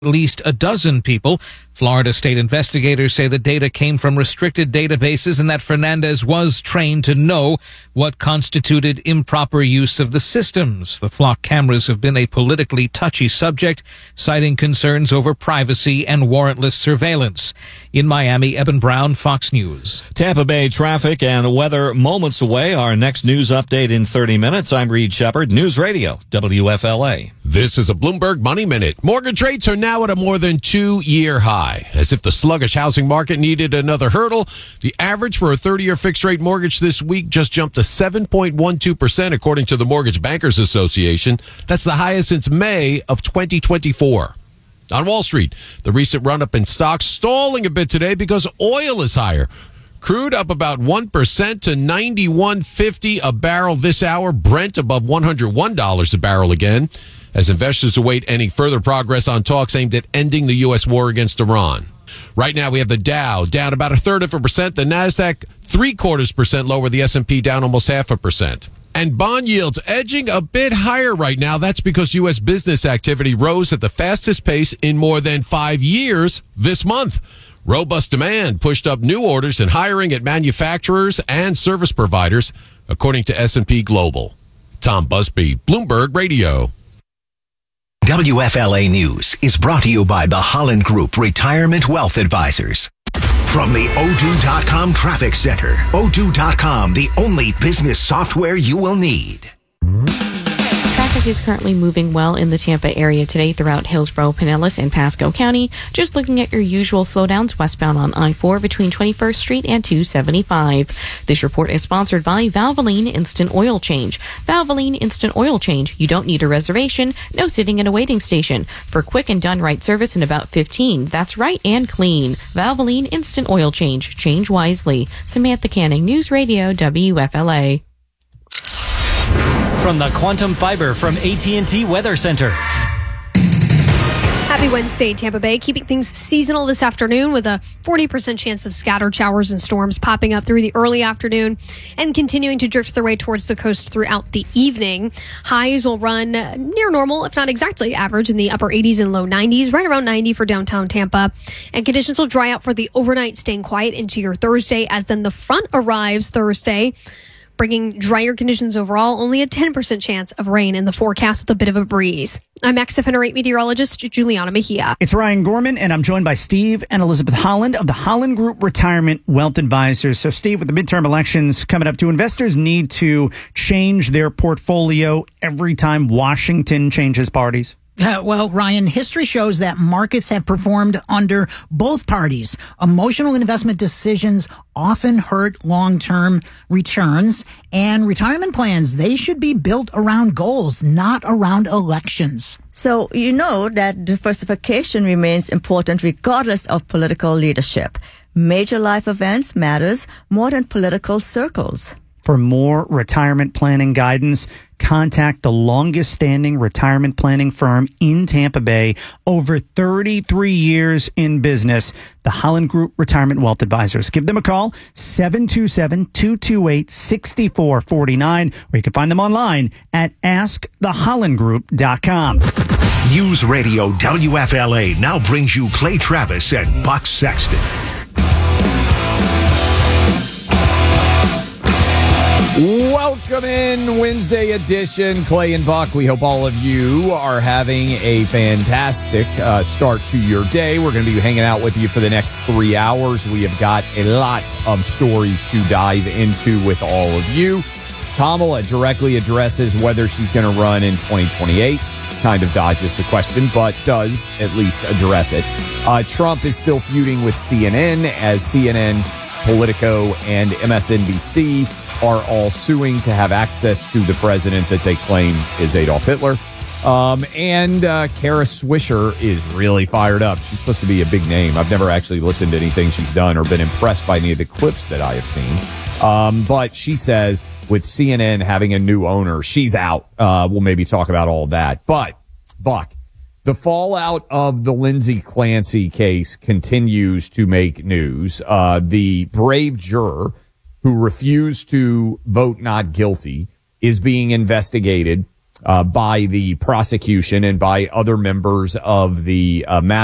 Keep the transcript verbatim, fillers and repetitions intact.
at least a dozen people. Florida state investigators say the data came from restricted databases and that Fernandez was trained to know what constituted improper use of the systems. The flock cameras have been a politically touchy subject, citing concerns over privacy and warrantless surveillance. In Miami, Eben Brown, Fox News. Tampa Bay traffic and weather moments away. Our next news update in thirty minutes. I'm Reed Shepard, News Radio, W F L A. This is a Bloomberg Money Minute. Mortgage rates are now at a more than two-year high. As if the sluggish housing market needed another hurdle, the average for a thirty-year fixed-rate mortgage this week just jumped to seven point one two percent, according to the Mortgage Bankers Association. That's the highest since May of twenty twenty-four. On Wall Street, the recent run-up in stocks stalling a bit today because oil is higher. Crude up about one percent to ninety-one fifty a barrel this hour. Brent above one hundred one dollars a barrel again, as investors await any further progress on talks aimed at ending the U S war against Iran. Right now, we have the Dow down about a third of a percent, the NASDAQ three-quarters percent lower, the S and P down almost half a percent. And bond yields edging a bit higher right now. That's because U S business activity rose at the fastest pace in more than five years this month. Robust demand pushed up new orders and hiring at manufacturers and service providers, according to S and P Global. Tom Busby, Bloomberg Radio. W F L A News is brought to you by the Holland Group Retirement Wealth Advisors. From the O two dot com Traffic Center, O two dot com, the only business software you will need. Traffic is currently moving well in the Tampa area today throughout Hillsborough, Pinellas, and Pasco County. Just looking at your usual slowdowns westbound on I four between twenty-first Street and two seventy-five. This report is sponsored by Valvoline Instant Oil Change. Valvoline Instant Oil Change. You don't need a reservation, no sitting in a waiting station. For quick and done right service in about fifteen. That's right and clean. Valvoline Instant Oil Change. Change wisely. Samantha Canning, News Radio, W F L A. From the Quantum Fiber from A T and T Weather Center. Happy Wednesday, Tampa Bay. Keeping things seasonal this afternoon with a forty percent chance of scattered showers and storms popping up through the early afternoon and continuing to drift their way towards the coast throughout the evening. Highs will run near normal, if not exactly average, in the upper eighties and low nineties, right around ninety for downtown Tampa. And conditions will dry out for the overnight, staying quiet into your Thursday, as then the front arrives Thursday, bringing drier conditions overall. Only a ten percent chance of rain in the forecast with a bit of a breeze. I'm X F N R eight meteorologist Juliana Mejia. It's Ryan Gorman, and I'm joined by Steve and Elizabeth Holland of the Holland Group Retirement Wealth Advisors. So, Steve, with the midterm elections coming up, do investors need to change their portfolio every time Washington changes parties? Uh, well, Ryan, history shows that markets have performed under both parties. Emotional investment decisions often hurt long-term returns, and retirement plans, they should be built around goals, not around elections. So you know that diversification remains important regardless of political leadership. Major life events matters more than political circles. For more retirement planning guidance, contact the longest standing retirement planning firm in Tampa Bay, over thirty-three years in business, the Holland Group Retirement Wealth Advisors. Give them a call, seven two seven, two two eight, six four four nine, or you can find them online at ask the holland group dot com. News Radio W F L A now brings you Clay Travis and Buck Sexton. Welcome in, Wednesday edition, Clay and Buck. We hope all of you are having a fantastic uh, start to your day. We're going to be hanging out with you for the next three hours. We have got a lot of stories to dive into with all of you. Kamala directly addresses whether she's going to run in twenty twenty-eight. Kind of dodges the question, but does at least address it. Uh, Trump is still feuding with C N N, as C N N, Politico, and M S N B C are all suing to have access to the president that they claim is Adolf Hitler. Um, and uh, Kara Swisher is really fired up. She's supposed to be a big name. I've never actually listened to anything she's done or been impressed by any of the clips that I have seen. Um, but she says with C N N having a new owner, she's out. Uh, we'll maybe talk about all of that. But, Buck, the fallout of the Lindsay Clancy case continues to make news. Uh, the brave juror who refused to vote not guilty is being investigated uh, by the prosecution and by other members of the uh, mass